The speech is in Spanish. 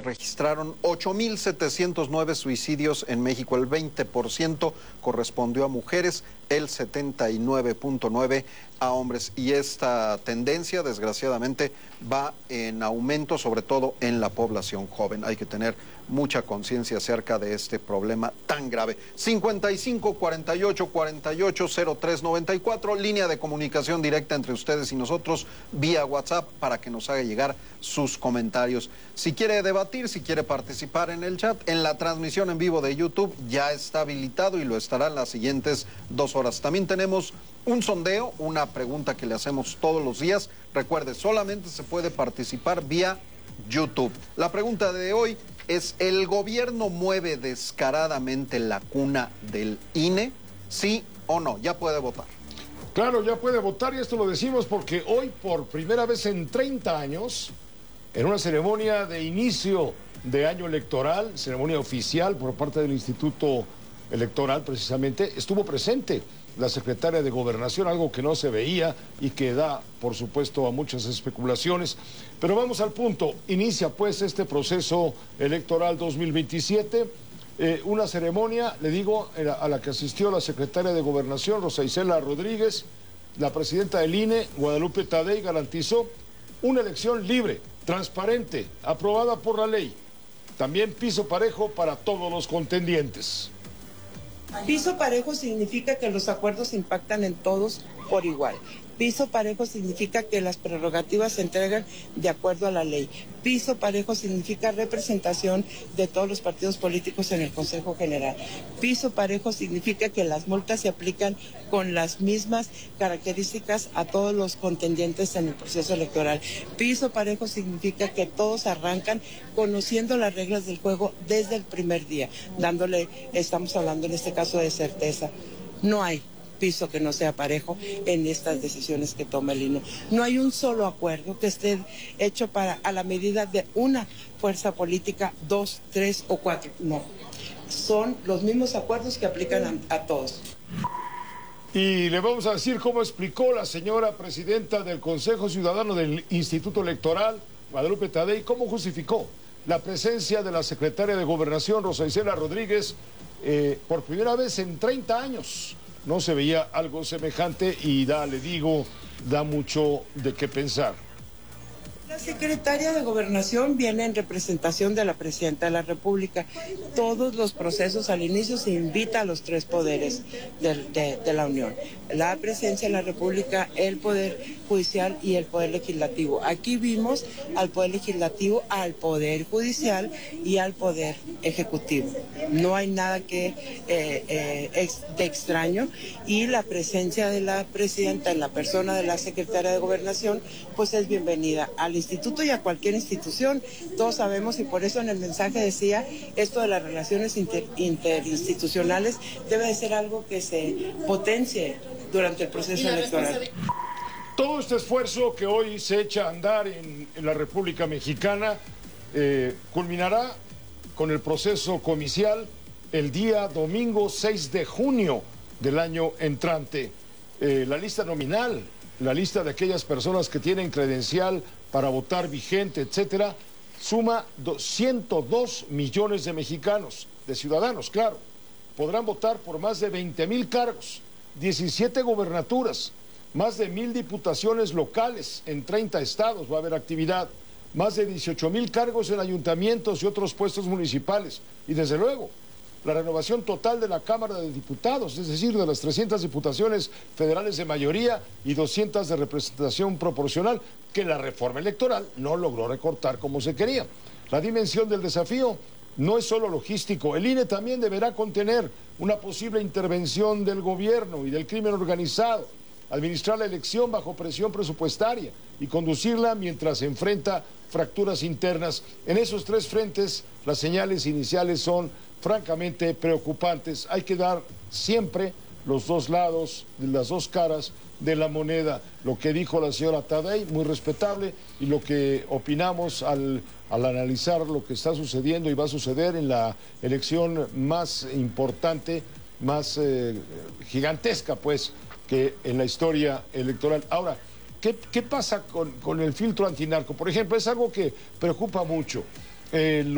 registraron 8.709 suicidios en México. El 20% correspondió a mujeres, el 79.9% a hombres. Y esta tendencia, desgraciadamente, va en aumento, sobre todo en la población joven. Hay que tener mucha conciencia acerca de este problema tan grave. 55 48 48 03 94, línea de comunicación directa entre ustedes y nosotros vía WhatsApp para que nos haga llegar sus comentarios. Si quiere debatir, si quiere participar en el chat, en la transmisión en vivo de YouTube ya está habilitado y lo estará en las siguientes 2 horas. También tenemos un sondeo, una pregunta que le hacemos todos los días. Recuerde, solamente se puede participar vía YouTube. La pregunta de hoy es: ¿el gobierno mueve descaradamente la cuna del INE? ¿Sí o no? Ya puede votar. Claro, ya puede votar, y esto lo decimos porque hoy, por primera vez en 30 años, en una ceremonia de inicio de año electoral, ceremonia oficial por parte del Instituto Electoral precisamente, estuvo presente la secretaria de Gobernación, algo que no se veía y que da, por supuesto, a muchas especulaciones. Pero vamos al punto. Inicia pues este proceso electoral 2027, una ceremonia, le digo, a la que asistió la secretaria de Gobernación, Rosa Isela Rodríguez. La presidenta del INE, Guadalupe Tadei, garantizó una elección libre, transparente, aprobada por la ley. También piso parejo para todos los contendientes. Piso parejo significa que los acuerdos impactan en todos por igual. Piso parejo significa que las prerrogativas se entregan de acuerdo a la ley. Piso parejo significa representación de todos los partidos políticos en el Consejo General. Piso parejo significa que las multas se aplican con las mismas características a todos los contendientes en el proceso electoral. Piso parejo significa que todos arrancan conociendo las reglas del juego desde el primer día, estamos hablando en este caso de certeza. No hay piso que no sea parejo en estas decisiones que toma el INE. No hay un solo acuerdo que esté hecho a la medida de una fuerza política, 2, 3 o 4. No, son los mismos acuerdos que aplican a todos. Y le vamos a decir cómo explicó la señora presidenta del Consejo Ciudadano del Instituto Electoral, Guadalupe Tadei, cómo justificó la presencia de la secretaria de Gobernación, Rosa Isela Rodríguez, por primera vez en 30 años. No se veía algo semejante y le digo, da mucho de qué pensar. La secretaria de Gobernación viene en representación de la Presidenta de la República. Todos los procesos al inicio se invita a los 3 poderes de la Unión: la Presidencia de la República, el Poder Judicial y el Poder Legislativo. Aquí vimos al Poder Legislativo, al Poder Judicial y al Poder Ejecutivo. No hay nada de extraño, y la presencia de la Presidenta en la persona de la Secretaria de Gobernación pues es bienvenida al instituto y a cualquier institución. Todos sabemos, y por eso en el mensaje decía, esto de las relaciones interinstitucionales debe de ser algo que se potencie durante el proceso electoral. Todo este esfuerzo que hoy se echa a andar en la República Mexicana culminará con el proceso comicial el día domingo 6 de junio del año entrante. La lista nominal, la lista de aquellas personas que tienen credencial para votar vigente, etcétera, suma 102 millones de mexicanos, de ciudadanos, claro. Podrán votar por más de 20,000 cargos, 17 gobernaturas, más de 1,000 diputaciones locales en 30 estados va a haber actividad, más de 18,000 cargos en ayuntamientos y otros puestos municipales, y desde luego la renovación total de la Cámara de Diputados, es decir, de las 300 diputaciones federales de mayoría y 200 de representación proporcional, que la reforma electoral no logró recortar como se quería. La dimensión del desafío no es solo logístico. El INE también deberá contener una posible intervención del gobierno y del crimen organizado, administrar la elección bajo presión presupuestaria y conducirla mientras se enfrenta fracturas internas. En esos 3 frentes, las señales iniciales son francamente preocupantes. Hay que dar siempre los 2 lados, las 2 caras de la moneda. Lo que dijo la señora Tadei, muy respetable, y lo que opinamos al analizar lo que está sucediendo y va a suceder en la elección más importante, más gigantesca, pues, que en la historia electoral. Ahora, ¿qué pasa con el filtro antinarco? Por ejemplo, es algo que preocupa mucho.